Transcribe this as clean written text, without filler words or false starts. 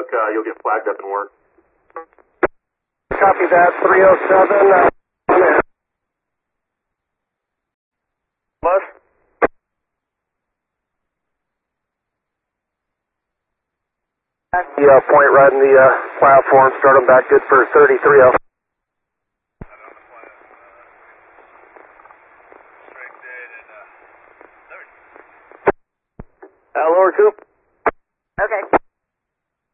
look, you'll get flagged up and work. Copy that, 307. Bus. The point right in the platform, start them back good for 33. Lower Coop. Okay.